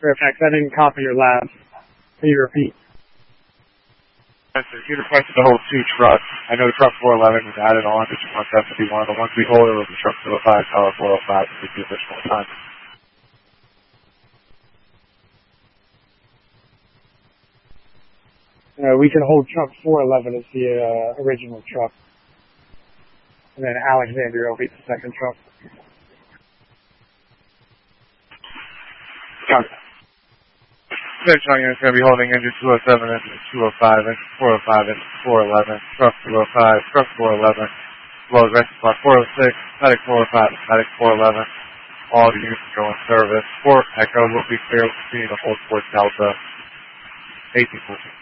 Fairfax, I didn't copy your last. Can you repeat? You requested to hold 2 trucks. I know truck 411 was added on. Did you want that to be one of the ones we hold, or was the truck 205, tower 405 to give you additional time? We can hold truck 411 as the original truck. And then Alexandria will be the second truck. Gotcha. Next one is going to be holding engine 207, engine 205, engine 405, engine 411, truck 205, truck 411, as well as rescue spot 406, medic 405, medic 411. All the units go in service. Fort Echo will be clear. We'll continue to hold Fort Delta 1814.